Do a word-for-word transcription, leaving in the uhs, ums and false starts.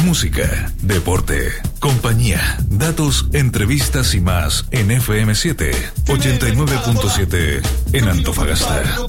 Música, deporte, compañía, datos, entrevistas y más en F M siete, ochenta y nueve punto siete en Antofagasta.